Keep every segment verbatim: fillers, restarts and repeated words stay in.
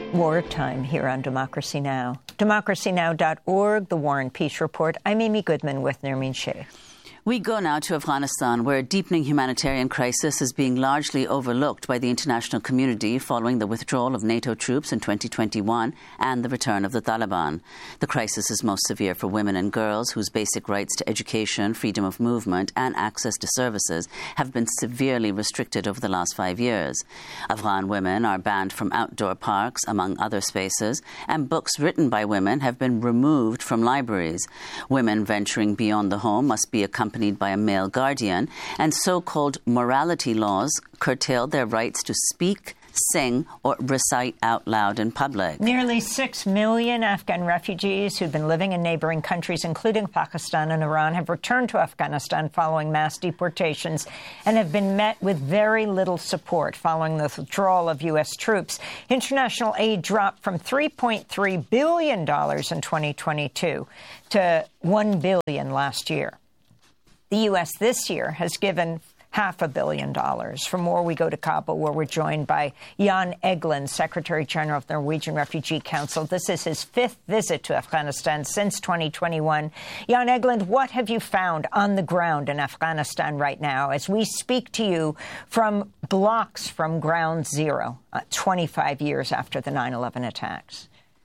Wartime here on Democracy Now! democracy now dot org, the War and Peace Report. I'm Amy Goodman with Nermeen Sheikh. We go now to Afghanistan, where a deepening humanitarian crisis is being largely overlooked by the international community following the withdrawal of NATO troops in twenty twenty-one and the return of the Taliban. The crisis is most severe for women and girls whose basic rights to education, freedom of movement and access to services have been severely restricted over the last five years. Afghan women are banned from outdoor parks, among other spaces, and books written by women have been removed from libraries. Women venturing beyond the home must be accompanied by a male guardian, and so-called morality laws curtail their rights to speak, sing or recite out loud in public. Nearly six million Afghan refugees who've been living in neighboring countries, including Pakistan and Iran, have returned to Afghanistan following mass deportations and have been met with very little support following the withdrawal of U S troops. International aid dropped from three point three billion dollars in twenty twenty-two to one billion dollars last year. The U S this year has given half a billion dollars. For more, we go to Kabul, where we're joined by Jan Egeland, Secretary General of the Norwegian Refugee Council. This is his fifth visit to Afghanistan since twenty twenty-one. Jan Egeland, what have you found on the ground in Afghanistan right now as we speak to you from blocks from ground zero, uh, twenty-five years after the nine eleven attacks?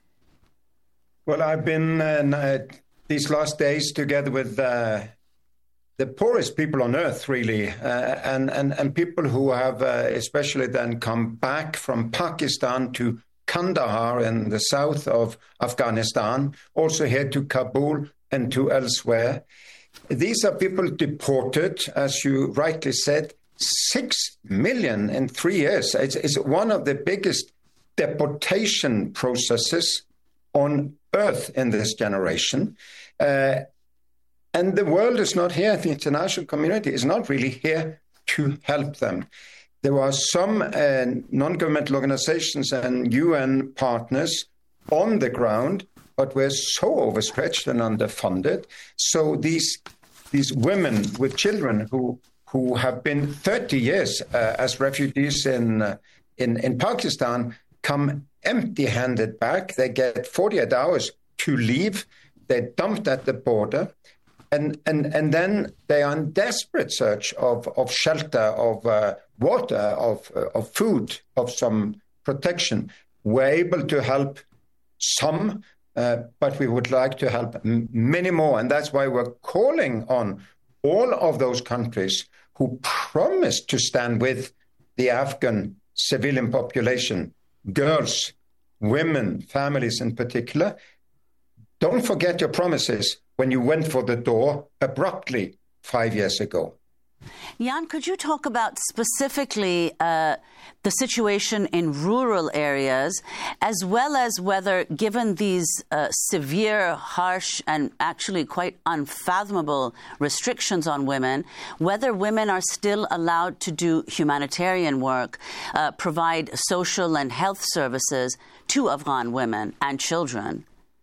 Well, I've been uh, these last days together with uh, the poorest people on earth, really, uh, and, and, and people who have uh, especially then come back from Pakistan to Kandahar in the south of Afghanistan, also here to Kabul and to elsewhere. These are people deported, as you rightly said, six million in three years. It's, it's one of the biggest deportation processes on earth in this generation. Uh, And the world is not here, the international community is not really here to help them. There are some uh, non-governmental organizations and U N partners on the ground, but we're so overstretched and underfunded. So these these women with children who who have been thirty years uh, as refugees in, uh, in in Pakistan come empty-handed back. They get forty-eight hours to leave. They're dumped at the border. And, and and then they are in desperate search of, of shelter, of uh, water, of uh, of food, of some protection. We're able to help some, uh, but we would like to help m- many more. And that's why we're calling on all of those countries who promised to stand with the Afghan civilian population, girls, women, families in particular. Don't forget your promises when you went for the door abruptly five years ago. Jan, could you talk about specifically uh, the situation in rural areas, as well as whether, given these uh, severe, harsh, and actually quite unfathomable restrictions on women, whether women are still allowed to do humanitarian work, uh, provide social and health services to Afghan women and children?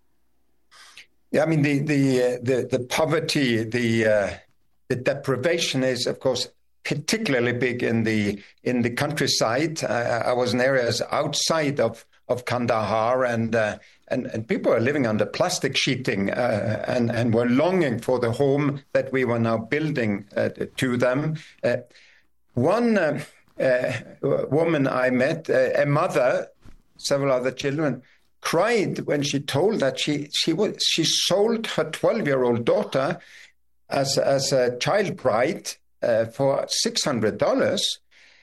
Yeah, I mean, the the uh, the, the poverty, the uh, the deprivation is, of course, particularly big in the in the countryside. I, I was in areas outside of of Kandahar, and uh, and and people are living under plastic sheeting, uh, and and were longing for the home that we were now building uh, to them. Uh, one uh, uh, woman I met, uh, a mother, several other children, cried when she told that she she was she sold her twelve-year-old daughter as as a child bride uh, for six hundred dollars.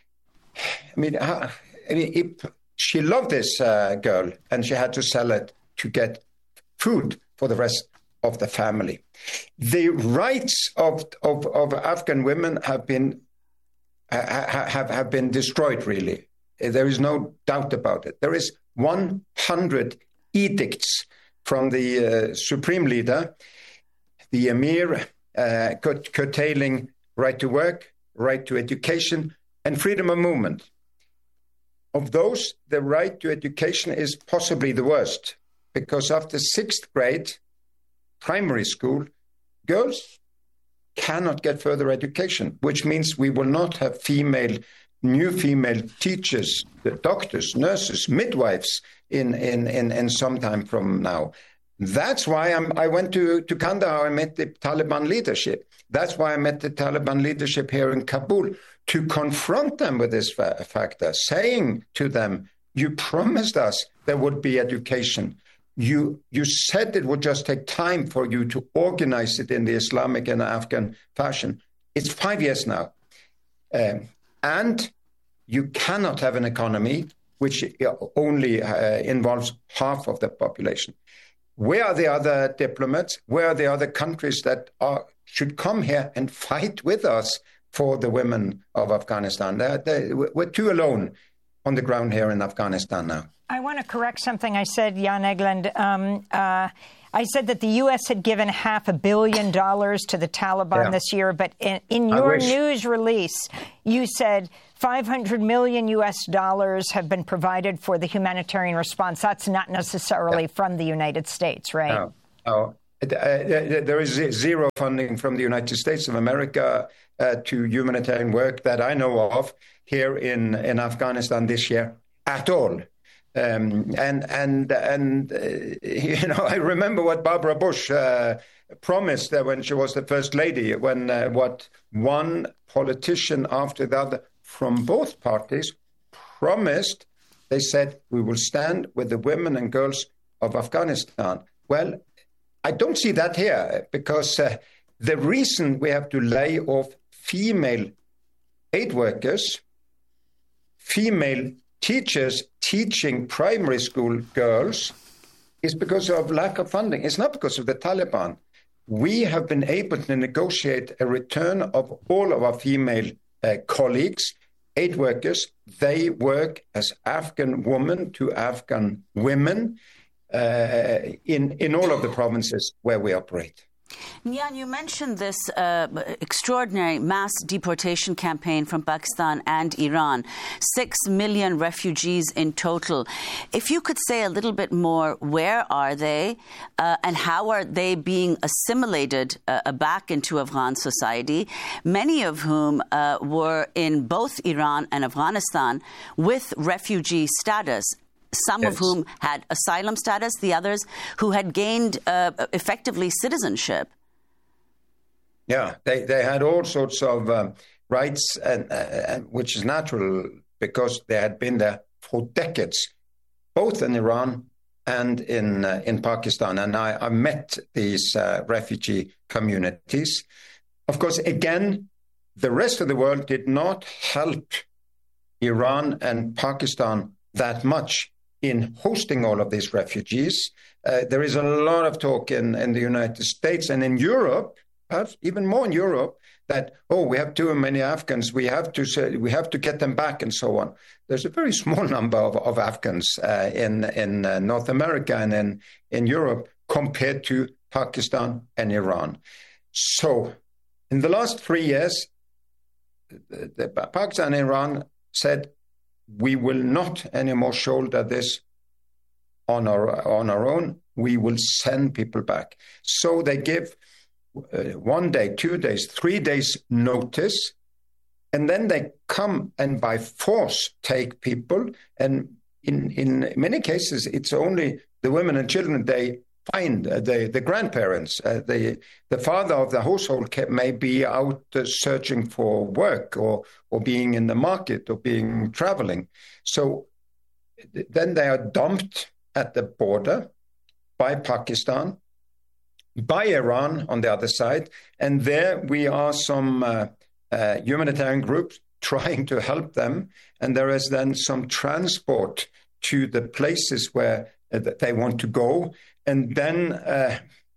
I mean, uh, I mean it, she loved this uh, girl, and she had to sell it to get food for the rest of the family. The rights of of, of Afghan women have been uh, have have been destroyed. Really, there is no doubt about it. There is one hundred edicts from the uh, supreme leader, the emir, uh, curtailing right to work, right to education, and freedom of movement. Of those, the right to education is possibly the worst, because after sixth grade primary school, girls cannot get further education, which means we will not have female new female teachers, doctors, nurses, midwives in, in, in, in some time from now. That's why I'm, I went to, to Kandahar. I met the Taliban leadership. That's why I met the Taliban leadership here in Kabul, to confront them with this fa- factor, saying to them, you promised us there would be education. You, you said it would just take time for you to organize it in the Islamic and Afghan fashion. It's five years now. Um, and you cannot have an economy which only uh, involves half of the population. Where are the other diplomats? Where are the other countries that are, should come here and fight with us for the women of Afghanistan? They're, they're, we're too alone on the ground here in Afghanistan now. I want to correct something I said, Jan Egeland. Um, uh, I said that the U S had given half a billion dollars to the Taliban yeah. this year, but in, in your news release, you said five hundred million U S dollars have been provided for the humanitarian response. That's not necessarily yeah. from the United States, right? No, no. Uh, there is zero funding from the United States of America uh, to humanitarian work that I know of here in, in Afghanistan this year at all. Um, and and and uh, you know, I remember what Barbara Bush uh, promised uh, when she was the first lady. When uh, what one politician after the other from both parties promised, they said, we will stand with the women and girls of Afghanistan. Well, I don't see that here, because uh, the reason we have to lay off female aid workers, female teachers teaching primary school girls, is because of lack of funding. It's not because of the Taliban. We have been able to negotiate a return of all of our female uh, colleagues, aid workers. They work as Afghan women to Afghan women uh, in, in all of the provinces where we operate. Jan, you mentioned this uh, extraordinary mass deportation campaign from Pakistan and Iran. Six million refugees in total. If you could say a little bit more, where are they uh, and how are they being assimilated uh, back into Afghan society, many of whom uh, were in both Iran and Afghanistan with refugee status? Some yes. of whom had asylum status, the others who had gained uh, effectively citizenship. Yeah, they, they had all sorts of um, rights, and, uh, and which is natural because they had been there for decades, both in Iran and in uh, in Pakistan. And I, I met these uh, refugee communities. Of course, again, the rest of the world did not help Iran and Pakistan that much in hosting all of these refugees. Uh, there is a lot of talk in, in the United States and in Europe, perhaps even more in Europe, that, oh, we have too many Afghans, we have to say, we have to get them back and so on. There's a very small number of, of Afghans uh, in, in uh, North America and in, in Europe compared to Pakistan and Iran. So in the last three years, the, the Pakistan and Iran said, we will not anymore shoulder this on our on our own. We will send people back. So they give uh, one day, two days, three days notice, and then they come and by force take people. And in, in many cases, it's only the women and children they find, uh, the, the grandparents. Uh, the, the father of the household may be out uh, searching for work or, or being in the market or being traveling. So th- then they are dumped at the border by Pakistan, by Iran on the other side. And there we are some uh, uh, humanitarian groups trying to help them. And there is then some transport to the places where uh, they want to go. And then uh,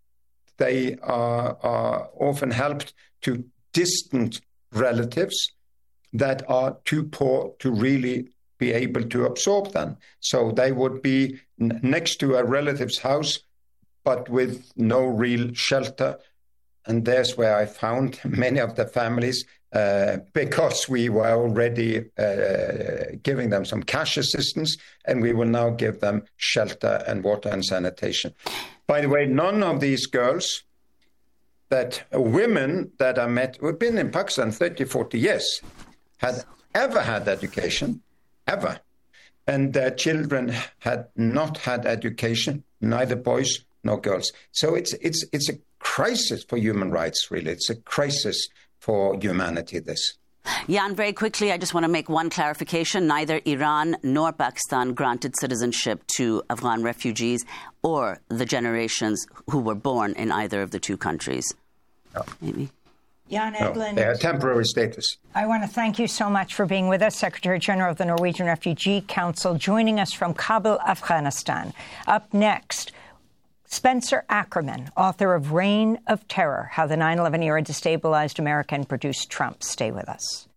they are, are often helped to distant relatives that are too poor to really be able to absorb them. So they would be n- next to a relative's house, but with no real shelter. And there's where I found many of the families uh, because we were already uh, giving them some cash assistance, and we will now give them shelter and water and sanitation. By the way, none of these girls, that uh, women that I met, who've been in Pakistan thirty, forty years, had ever had education, ever. And their children had not had education, neither boys nor girls. So it's it's it's a crisis for human rights, really. It's a crisis for humanity, this. Jan, very quickly, I just want to make one clarification. Neither Iran nor Pakistan granted citizenship to Afghan refugees or the generations who were born in either of the two countries. No. Maybe. Jan Egeland. No, they have temporary status. I want to thank you so much for being with us, Secretary General of the Norwegian Refugee Council, joining us from Kabul, Afghanistan. Up next, Spencer Ackerman, author of Reign of Terror, How the nine eleven Era Destabilized America and Produced Trump. Stay with us.